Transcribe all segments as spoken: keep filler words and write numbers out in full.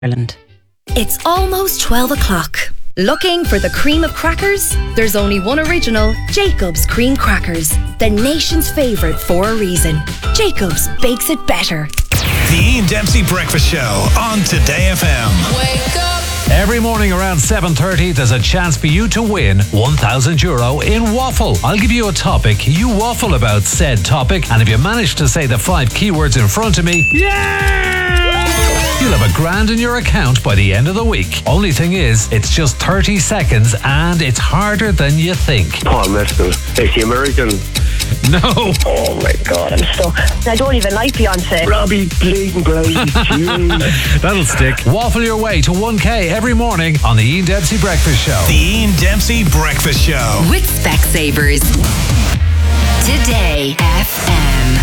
Ireland. It's almost twelve o'clock. Looking for the cream of crackers? There's only one original, Jacob's Cream Crackers. The nation's favourite for a reason. Jacob's bakes it better. The Ian Dempsey Breakfast Show on Today F M. Wake up! Every morning around seven thirty, there's a chance for you to win one thousand euro in Waffle. I'll give you a topic, you waffle about said topic, and if you manage to say the five keywords in front of me, yeah! You'll have a grand in your account by the end of the week. Only thing is, it's just thirty seconds and it's harder than you think. Paul Mescal. Is he American? No. Oh my God, I'm stuck. I don't even like Beyonce. Robbie Bleeding Gray. That'll stick. Waffle your way to one K every morning on the Ian Dempsey Breakfast Show. The Ian Dempsey Breakfast Show. With Specsavers. Today F M.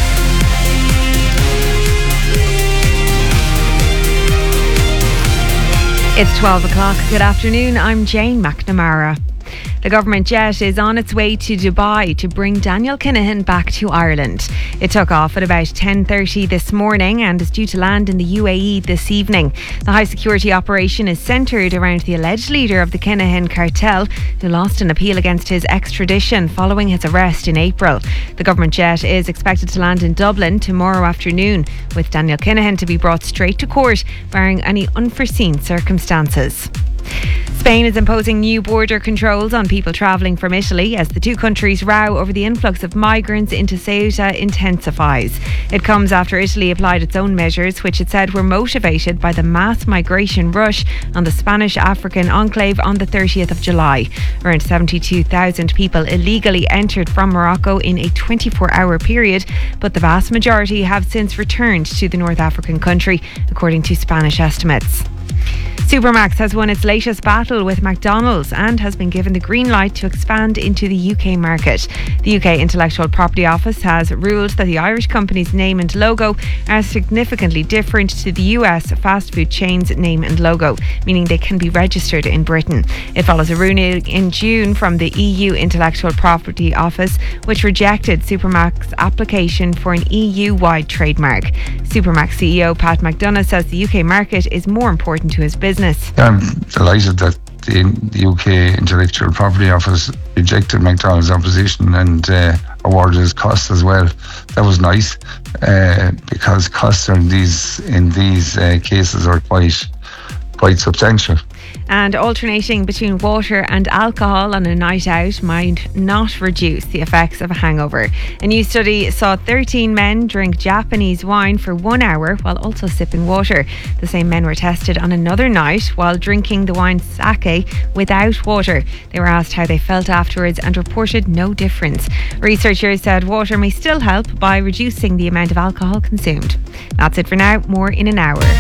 It's twelve o'clock. Good afternoon. I'm Jane McNamara. The government jet is on its way to Dubai to bring Daniel Kinahan back to Ireland. It took off at about ten thirty this morning and is due to land in the U A E this evening. The high security operation is centred around the alleged leader of the Kinahan cartel, who lost an appeal against his extradition following his arrest in April. The government jet is expected to land in Dublin tomorrow afternoon, with Daniel Kinahan to be brought straight to court, barring any unforeseen circumstances. Spain is imposing new border controls on people travelling from Italy as the two countries row over the influx of migrants into Ceuta intensifies. It comes after Italy applied its own measures, which it said were motivated by the mass migration rush on the Spanish-African enclave on the thirtieth of July. Around seventy-two thousand people illegally entered from Morocco in a twenty-four hour period, but the vast majority have since returned to the North African country, according to Spanish estimates. Supermax has won its latest battle with McDonald's and has been given the green light to expand into the U K market. The U K Intellectual Property Office has ruled that the Irish company's name and logo are significantly different to the U S fast food chain's name and logo, meaning they can be registered in Britain. It follows a ruling in June from the E U Intellectual Property Office, which rejected Supermax's application for an E U-wide trademark. Supermax C E O Pat McDonough says the U K market is more important to his business. I'm delighted that the, the U K Intellectual Property Office rejected McDonald's opposition and uh, awarded us costs as well. That was nice uh, because costs in these in these uh, cases are quite quite substantial. And alternating between water and alcohol on a night out might not reduce the effects of a hangover. A new study saw thirteen men drink Japanese wine for one hour while also sipping water. The same men were tested on another night while drinking the wine sake without water. They were asked how they felt afterwards and reported no difference. Researchers said water may still help by reducing the amount of alcohol consumed. That's it for now. More in an hour.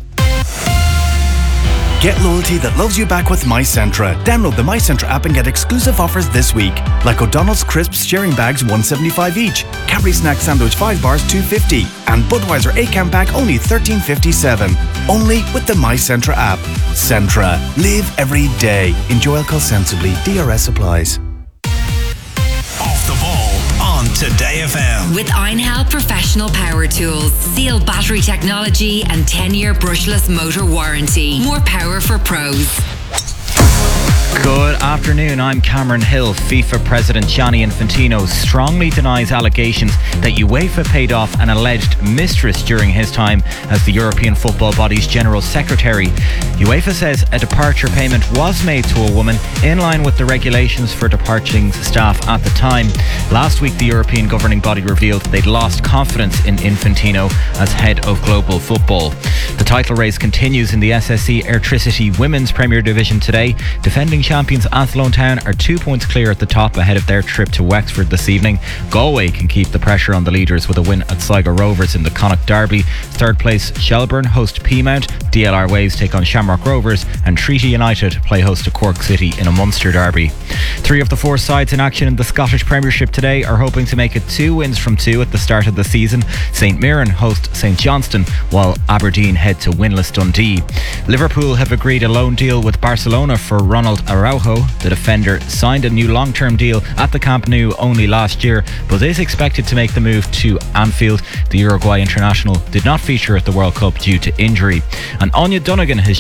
Get loyalty that loves you back with MyCentra. Download the MyCentra app and get exclusive offers this week. Like O'Donnell's Crisps sharing bags one seventy-five each. Cadbury Snack Sandwich five bars two fifty. And Budweiser eight can pack only thirteen fifty-seven. Only with the MyCentra app. Centra. Live every day. Enjoy alcohol sensibly. D R S applies. Off the ball on Today F M. With Einhell Professional Power Tools. Seal battery technology and ten year brushless motor warranty. More power for pros. Good afternoon, I'm Cameron Hill. FIFA President Gianni Infantino strongly denies allegations that UEFA paid off an alleged mistress during his time as the European football body's General Secretary. UEFA says a departure payment was made to a woman in line with the regulations for departing staff at the time. Last week, the European governing body revealed they'd lost confidence in Infantino as head of global football. The title race continues in the S S C Airtricity Women's Premier Division today. Defending champions Athlone Town are two points clear at the top ahead of their trip to Wexford this evening. Galway can keep the pressure on the leaders with a win at Sligo Rovers in the Connacht Derby. Third place Shelburne host Peamount, D L R Waves take on Shamrock Rovers, and Treaty United play host to Cork City in a Munster derby. Three of the four sides in action in the Scottish Premiership today are hoping to make it two wins from two at the start of the season. Saint Mirren host Saint Johnstone, while Aberdeen head to winless Dundee. Liverpool have agreed a loan deal with Barcelona for Ronald Araujo, the defender, signed a new long-term deal at the Camp Nou only last year, but is expected to make the move to Anfield. The Uruguay international did not feature at the World Cup due to injury. And Anya Donegan has